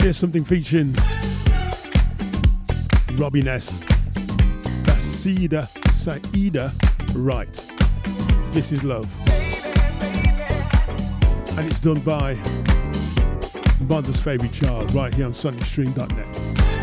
Here's something featuring Robbie Ness. That's Saida Wright. This is Love. And it's done by Mother's Favourite Child right here on SonicStream.net.